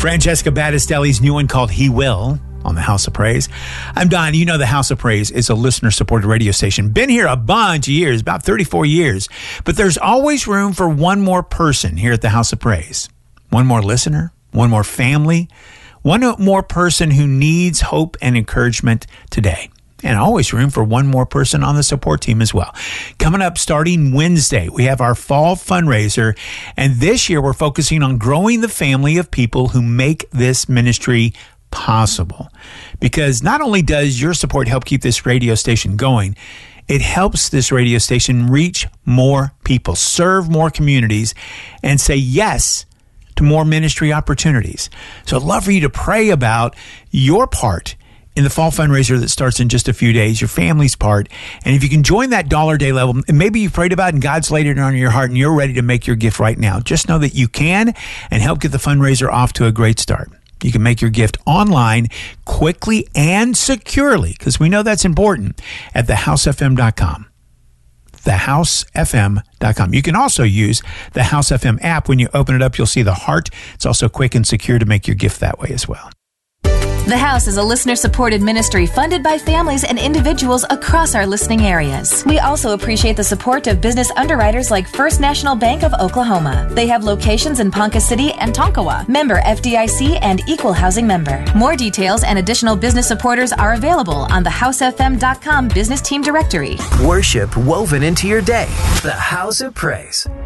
Francesca Battistelli's new one called He Will on the House of Praise. I'm Don. You know the House of Praise is a listener-supported radio station. Been here a bunch of years, about 34 years. But there's always room for one more person here at the House of Praise. One more listener, one more family, one more person who needs hope and encouragement today. And always room for one more person on the support team as well. Coming up starting Wednesday, we have our fall fundraiser. And this year, we're focusing on growing the family of people who make this ministry possible. Because not only does your support help keep this radio station going, it helps this radio station reach more people, serve more communities, and say yes to more ministry opportunities. So I'd love for you to pray about your part in the fall fundraiser that starts in just a few days, your family's part. And if you can join that $1 day level, and maybe you've prayed about it and God's laid it on your heart and you're ready to make your gift right now, just know that you can and help get the fundraiser off to a great start. You can make your gift online quickly and securely, because we know that's important, at thehousefm.com. thehousefm.com. You can also use the House FM app. When you open it up, you'll see the heart. It's also quick and secure to make your gift that way as well. The House is a listener-supported ministry funded by families and individuals across our listening areas. We also appreciate the support of business underwriters like First National Bank of Oklahoma. They have locations in Ponca City and Tonkawa, member FDIC and equal housing member. More details and additional business supporters are available on the housefm.com business team directory. Worship woven into your day. The House of Praise.